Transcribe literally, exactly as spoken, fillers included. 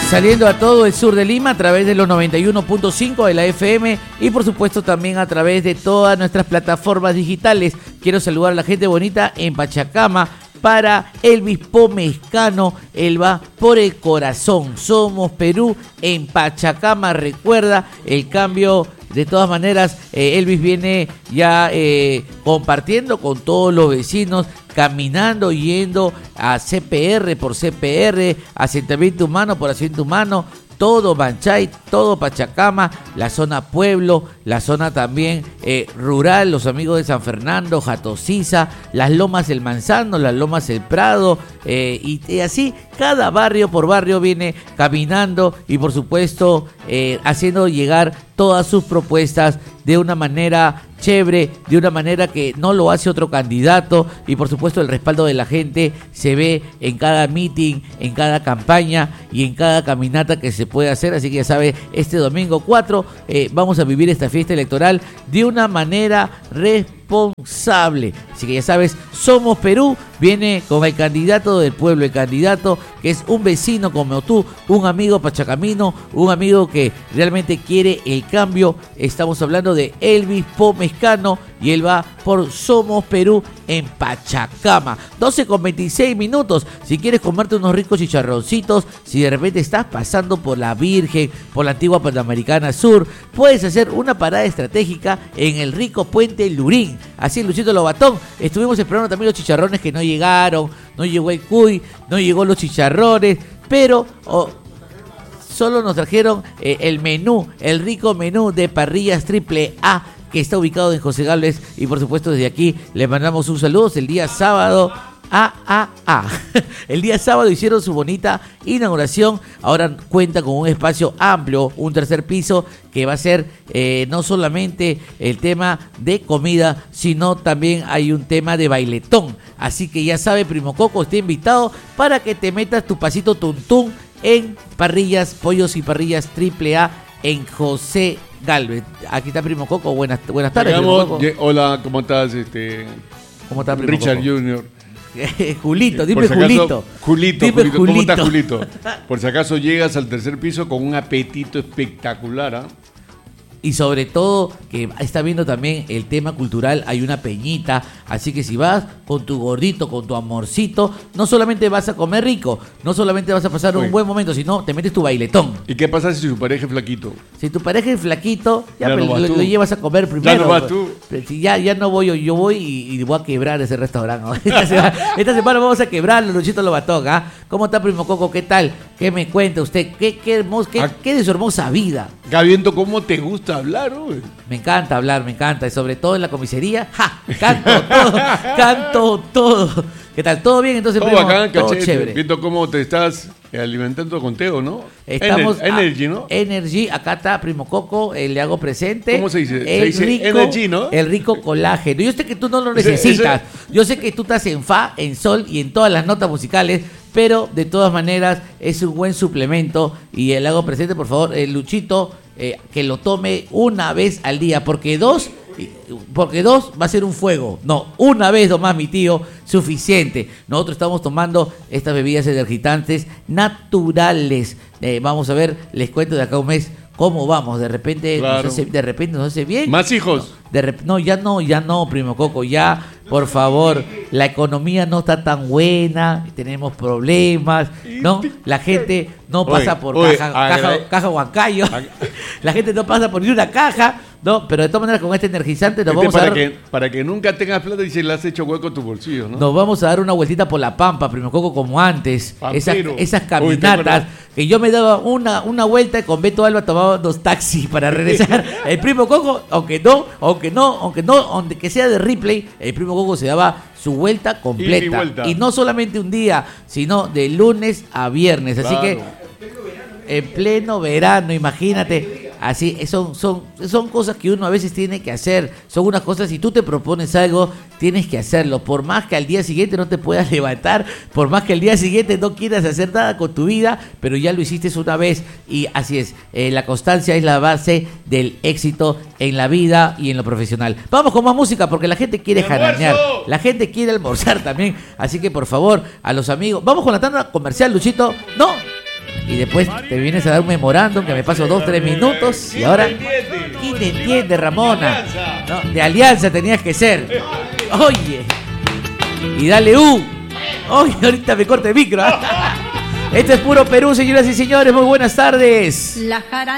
Saliendo a todo el sur de Lima a través de los noventa y uno punto cinco de la F M y por supuesto también a través de todas nuestras plataformas digitales. Quiero saludar a la gente bonita en Pachacama para Elvis Pomezcano. Él va por el corazón. Somos Perú en Pachacama. Recuerda el cambio. De todas maneras, eh, Elvis viene ya eh, compartiendo con todos los vecinos, caminando, yendo a C P R por C P R, asentamiento humano por asentamiento humano, todo Banchay, todo Pachacama, la zona pueblo, la zona también eh, rural, los amigos de San Fernando, Jatosiza, las Lomas del Manzano, las Lomas del Prado, eh, y, y así cada barrio por barrio viene caminando y por supuesto eh, haciendo llegar todas sus propuestas de una manera chévere, de una manera que no lo hace otro candidato y por supuesto el respaldo de la gente se ve en cada meeting, en cada campaña y en cada caminata que se puede hacer, así que ya sabe, este domingo cuatro eh, vamos a vivir esta fiesta electoral de una manera responsable, así que ya sabes, Somos Perú viene con el candidato del pueblo, el candidato que es un vecino como tú, un amigo pachacamino, un amigo que realmente quiere el cambio. Estamos hablando de Elvis Pomezcano y él va por Somos Perú en Pachacama. doce con veintiséis minutos. Si quieres comerte unos ricos chicharroncitos, si de repente estás pasando por la Virgen, por la antigua Panamericana Sur, puedes hacer una parada estratégica en el rico Puente Lurín. Así, Luchito Lobatón, estuvimos esperando también los chicharrones que no llegaron, no llegó el cuy, no llegó los chicharrones, pero oh, solo nos trajeron eh, el menú, el rico menú de parrillas triple A, que está ubicado en José Gálvez, y por supuesto desde aquí le mandamos un saludo. El día sábado A, A, A. El día sábado hicieron su bonita inauguración. Ahora cuenta con un espacio amplio, un tercer piso que va a ser eh, no solamente el tema de comida, sino también hay un tema de bailetón. Así que ya sabe, Primo Coco está invitado para que te metas tu pasito tuntún en parrillas, pollos y parrillas triple A en José Gálvez. Aquí está Primo Coco. Buenas, buenas tardes, Llegamos, Primo Coco. ye- hola, ¿cómo estás? Este, ¿Cómo está Primo Richard Coco? junior Julito, dime Por si acaso- Julito. Julito, Dime Julito, ¿cómo estás, Julito. Julito? Por si acaso llegas al tercer piso con un apetito espectacular, ¿ah? Y sobre todo que está viendo también el tema cultural, hay una peñita, así que si vas con tu gordito, con tu amorcito, no solamente vas a comer rico, no solamente vas a pasar un Oye. buen momento, sino te metes tu bailetón. ¿Y qué pasa si su pareja es flaquito? Si tu pareja es flaquito, ya, Ya pues, no vas lo, tú. lo llevas a comer primero. no vas tú. Pero si ya, ya no voy yo, yo voy y, y voy a quebrar ese restaurante, ¿no? Esta semana, esta semana vamos a quebrarlo, Luchito Lobatón, ¿ah? ¿Cómo está Primo Coco? ¿Qué tal? ¿Qué me cuenta usted? ¿Qué, qué, hermoso, qué, Ah. qué de su hermosa vida? Gaviento, ¿cómo te gusta hablar, uy? Me encanta hablar, me encanta, y sobre todo en la comisaría, ¡ja! Canto todo, canto todo. ¿Qué tal? ¿Todo bien? Entonces, Todo primo? bacán, Todo cachete. chévere. Viendo cómo te estás alimentando con Teo, ¿no? Estamos Ener- a- Energy, ¿no? Energy, acá está Primo Coco, eh, le hago presente. ¿Cómo se dice? Se El dice rico, Energy, ¿no? El rico colágeno. Yo sé que tú no lo Ese- necesitas. ese- Yo sé que tú estás en fa, en sol y en todas las notas musicales, pero de todas maneras es un buen suplemento y eh, le hago presente, por favor, el Luchito, eh, que lo tome una vez al día, porque dos... Porque dos va a ser un fuego. No, una vez nomás, mi tío, suficiente. Nosotros estamos tomando estas bebidas energizantes naturales. Eh, vamos a ver, les cuento de acá a un mes cómo vamos. De repente, Claro. nos hace, de repente nos hace bien. ¿Más hijos? De rep- no, ya no, ya no, Primo Coco, ya, por favor, la economía no está tan buena, tenemos problemas, ¿no? La gente no Oye, pasa por oye, caja, agra- caja, caja Huancayo, la gente no pasa por ni una caja, ¿no? Pero de todas maneras con este energizante nos Este, vamos a para, dar... que, para que nunca tengas plata y se le has hecho hueco a tu bolsillo, ¿no? Nos vamos a dar una vueltita por la Pampa, Primo Coco, como antes. Esas, Pampero. esas Uy, ¿te caminatas acuerdas? que yo me daba una, una vuelta y con Beto Alba tomaba dos taxis para regresar. El Primo Coco, aunque no, aunque no, aunque no, aunque sea de Ripley, el Primo Coco se daba su vuelta completa. Ida y vuelta. Y no solamente un día, sino de lunes a viernes. Así Claro. que en pleno verano, imagínate. Así, son, son, son cosas que uno a veces tiene que hacer. Son unas cosas, si tú te propones algo, tienes que hacerlo. Por más que al día siguiente no te puedas levantar, por más que al día siguiente no quieras hacer nada con tu vida, pero ya lo hiciste una vez. Y así es, eh, la constancia es la base del éxito en la vida y en lo profesional. Vamos con más música porque la gente quiere jaranear. La gente quiere almorzar también. Así que por favor, a los amigos, vamos con la tanda comercial, Luchito. No. y después te vienes a dar un memorándum que me paso dos, tres minutos y ahora... ¿Quién te entiende, Ramona? No, de alianza tenías que ser. Oye, y dale U. Oye, ahorita me corte el micro. Esto es Puro Perú, señoras y señores, muy buenas tardes. La